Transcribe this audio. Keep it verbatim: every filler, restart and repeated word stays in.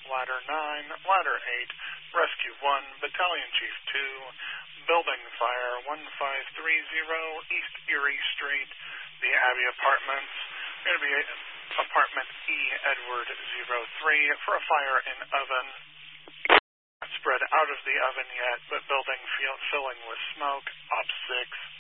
Ladder nine, Ladder eight, Rescue one, Battalion Chief two, Building Fire one five three zero, East Erie Street, the Abbey Apartments. Going to be Apartment E, Edward zero three, for a fire in oven. Not spread out of the oven yet, but building fill, filling with smoke. Op six.